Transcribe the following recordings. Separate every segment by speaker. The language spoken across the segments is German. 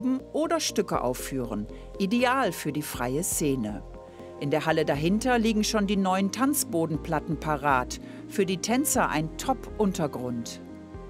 Speaker 1: oder Stücke aufführen. Ideal für die freie Szene. In der Halle dahinter liegen schon die neuen Tanzbodenplatten parat. Für die Tänzer ein Top-Untergrund.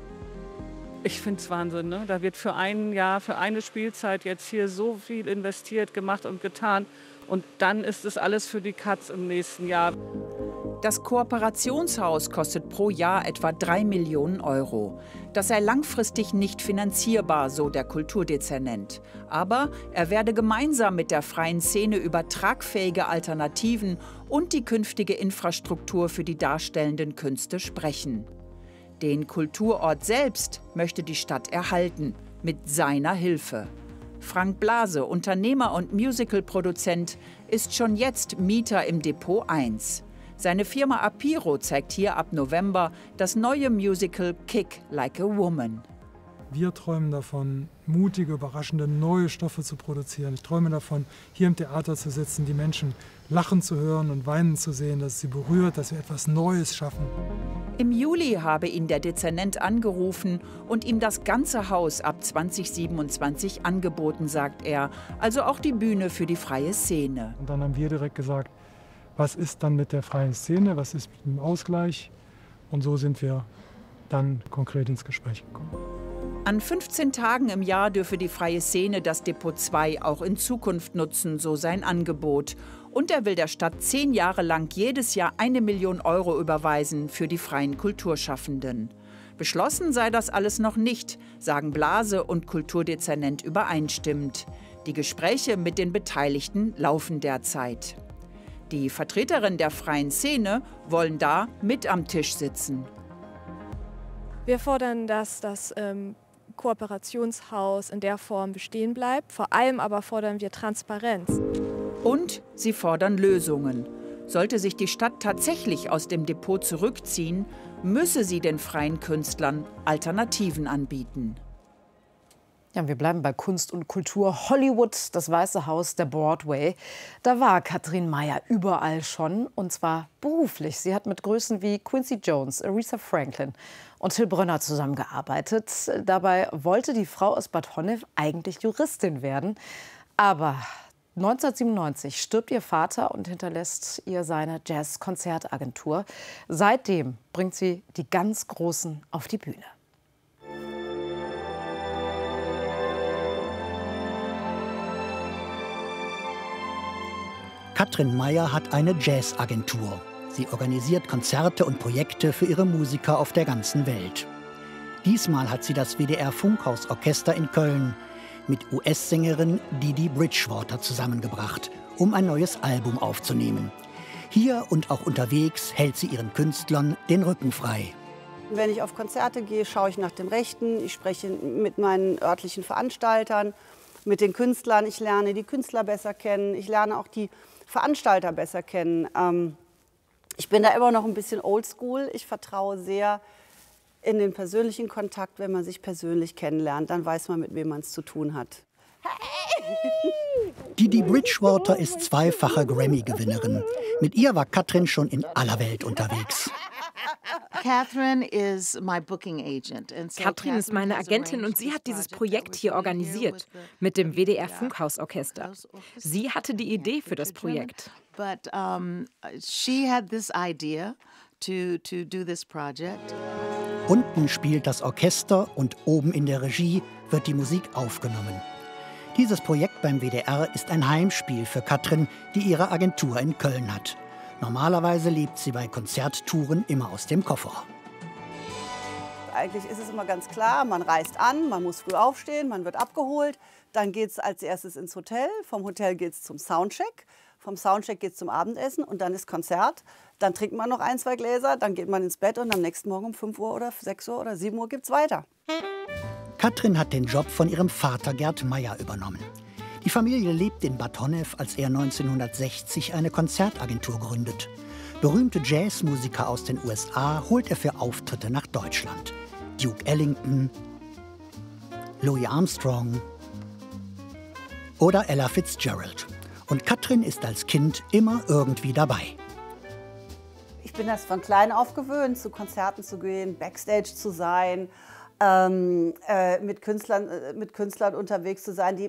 Speaker 2: Ich finde es Wahnsinn, ne? Da wird für ein Jahr, für eine Spielzeit jetzt hier so viel investiert, gemacht und getan. Und dann ist es alles für die Katz im nächsten Jahr.
Speaker 1: Das Kooperationshaus kostet pro Jahr etwa 3 Millionen Euro. Das sei langfristig nicht finanzierbar, so der Kulturdezernent. Aber er werde gemeinsam mit der freien Szene über tragfähige Alternativen und die künftige Infrastruktur für die darstellenden Künste sprechen. Den Kulturort selbst möchte die Stadt erhalten, mit seiner Hilfe. Frank Blase, Unternehmer und Musicalproduzent, ist schon jetzt Mieter im Depot 1. Seine Firma Apiro zeigt hier ab November das neue Musical Kick Like a Woman.
Speaker 3: Wir träumen davon, mutige, überraschende, neue Stoffe zu produzieren. Ich träume davon, hier im Theater zu sitzen, die Menschen lachen zu hören und weinen zu sehen, dass es sie berührt, dass wir etwas Neues schaffen.
Speaker 1: Im Juli habe ihn der Dezernent angerufen und ihm das ganze Haus ab 2027 angeboten, sagt er. Also auch die Bühne für die freie Szene.
Speaker 3: Und dann haben wir direkt gesagt, was ist dann mit der freien Szene, was ist mit dem Ausgleich? Und so sind wir dann konkret ins Gespräch gekommen.
Speaker 1: An 15 Tagen im Jahr dürfe die freie Szene das Depot 2 auch in Zukunft nutzen, so sein Angebot. Und er will der Stadt 10 Jahre lang jedes Jahr 1 Million Euro überweisen für die freien Kulturschaffenden. Beschlossen sei das alles noch nicht, sagen Blase und Kulturdezernent übereinstimmend. Die Gespräche mit den Beteiligten laufen derzeit. Die Vertreterinnen der freien Szene wollen da mit am Tisch sitzen.
Speaker 4: Wir fordern, dass das Kooperationshaus in der Form bestehen bleibt. Vor allem aber fordern wir Transparenz.
Speaker 1: Und sie fordern Lösungen. Sollte sich die Stadt tatsächlich aus dem Depot zurückziehen, müsse sie den freien Künstlern Alternativen anbieten.
Speaker 5: Ja, wir bleiben bei Kunst und Kultur. Hollywood, das Weiße Haus, der Broadway. Da war Katrin Meyer überall schon, und zwar beruflich. Sie hat mit Größen wie Quincy Jones, Aretha Franklin und Till Brönner zusammengearbeitet. Dabei wollte die Frau aus Bad Honnef eigentlich Juristin werden. Aber 1997 stirbt ihr Vater und hinterlässt ihr seine Jazz-Konzertagentur. Seitdem bringt sie die ganz Großen auf die Bühne.
Speaker 6: Katrin Meyer hat eine Jazzagentur. Sie organisiert Konzerte und Projekte für ihre Musiker auf der ganzen Welt. Diesmal hat sie das WDR-Funkhausorchester in Köln mit US-Sängerin Didi Bridgewater zusammengebracht, um ein neues Album aufzunehmen. Hier und auch unterwegs hält sie ihren Künstlern den Rücken frei.
Speaker 7: Wenn ich auf Konzerte gehe, schaue ich nach dem Rechten. Ich spreche mit meinen örtlichen Veranstaltern, mit den Künstlern. Ich lerne die Künstler besser kennen. Ich lerne auch die Veranstalter besser kennen. Ich bin da immer noch ein bisschen oldschool. Ich vertraue sehr in den persönlichen Kontakt. Wenn man sich persönlich kennenlernt, dann weiß man, mit wem man es zu tun hat.
Speaker 6: Didi Bridgewater ist zweifache Grammy-Gewinnerin. Mit ihr war Katrin schon in aller Welt unterwegs.
Speaker 8: Katrin ist meine Agentin und sie hat dieses Projekt hier organisiert mit dem WDR Funkhausorchester. Sie hatte die Idee für das Projekt.
Speaker 6: Unten spielt das Orchester und oben in der Regie wird die Musik aufgenommen. Dieses Projekt beim WDR ist ein Heimspiel für Katrin, die ihre Agentur in Köln hat. Normalerweise lebt sie bei Konzerttouren immer aus dem Koffer.
Speaker 7: Eigentlich ist es immer ganz klar, man reist an, man muss früh aufstehen, man wird abgeholt. Dann geht es als erstes ins Hotel, vom Hotel geht es zum Soundcheck, vom Soundcheck geht es zum Abendessen und dann ist Konzert. Dann trinkt man noch 1, 2 Gläser, dann geht man ins Bett und am nächsten Morgen um 5 Uhr oder 6 Uhr oder 7 Uhr geht es weiter.
Speaker 6: Katrin hat den Job von ihrem Vater Gerd Meyer übernommen. Die Familie lebt in Bad Honnef, als er 1960 eine Konzertagentur gründet. Berühmte Jazzmusiker aus den USA holt er für Auftritte nach Deutschland. Duke Ellington, Louis Armstrong oder Ella Fitzgerald. Und Katrin ist als Kind immer irgendwie dabei.
Speaker 7: Ich bin das von klein auf gewöhnt, zu Konzerten zu gehen, Backstage zu sein, mit Künstlern unterwegs zu sein.